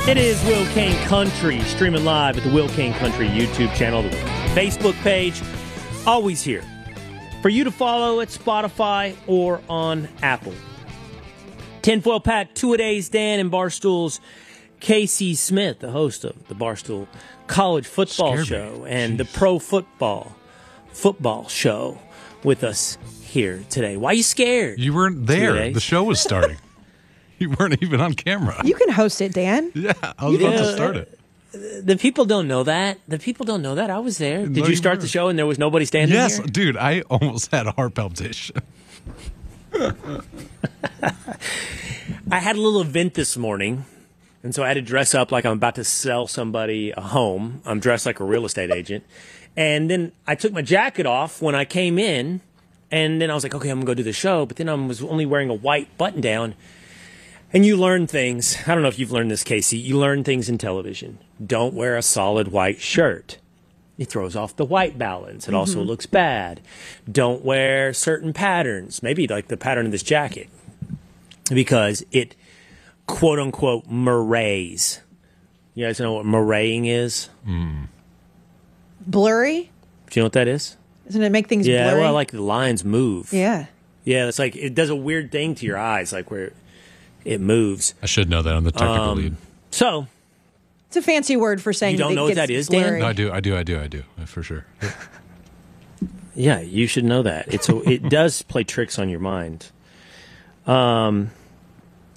It is Will Kane Country, streaming live at the Will Kane Country YouTube channel, the Facebook page. Always here for you to follow at Spotify or on Apple. Tinfoil Pat, Two-A-Days Dan, and Barstool's Casey Smith, the host of the Barstool College Football Show and the Pro Football Show with us here today. Why are you scared? You weren't there. Two-A-Days. The show was starting. You weren't even on camera. You can host it, Dan. Yeah, I was about to start it. The people don't know that. The people don't know that. I was there. Did No, you you start weren't. the show and there was nobody standing Yes, here? dude, I almost had a heart palpitation. I had a little event this morning, and so I had to dress up like I'm about to sell somebody a home. I'm dressed like a real estate agent. And then I took my jacket off when I came in, and then I was like, okay, I'm going to go do the show. But then I was only wearing a white button-down. And you learn things. I don't know if you've learned this, Casey. You learn things in television. Don't wear a solid white shirt. It throws off the white balance. It also looks bad. Don't wear certain patterns, maybe like the pattern of this jacket, because it, quote-unquote, murrays. You guys know what murraying is? Blurry? Do you know what that is? Doesn't it make things Yeah, blurry? well, like the lines move. Yeah. Yeah, it's like it does a weird thing to your eyes, like where it moves. I should know that. I'm the technical lead. So, It's a fancy word for saying You don't it know what gets that is, Dan? blurry. No, I do, for sure. yeah, you should know that. It does play tricks on your mind.